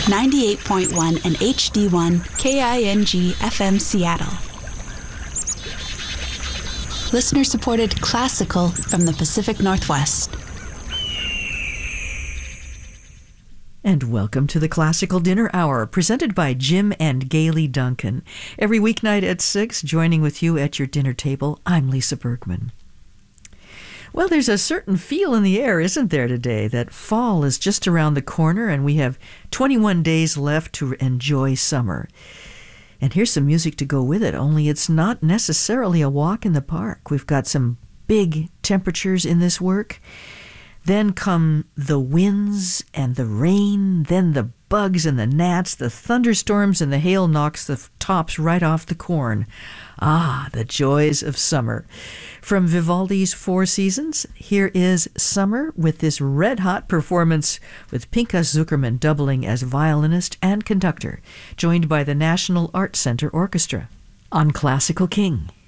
98.1 and HD1 KING FM Seattle. Listener-supported classical from the Pacific Northwest. And welcome to the Classical Dinner Hour, presented by Jim and Gayle Duncan. Every weeknight at 6, joining with you at your dinner table, I'm Lisa Bergman. Well, there's a certain feel in the air, isn't there, today, that fall is just around the corner and we have 21 days left to enjoy summer. And here's some music to go with it, only it's not necessarily a walk in the park. We've got some big temperatures in this work. Then come the winds and the rain, then the bugs and the gnats, the thunderstorms and the hail knocks the tops right off the corn. Ah, the joys of summer. From Vivaldi's Four Seasons, here is Summer with this red-hot performance with Pinchas Zukerman doubling as violinist and conductor, joined by the National Arts Center Orchestra on Classical King.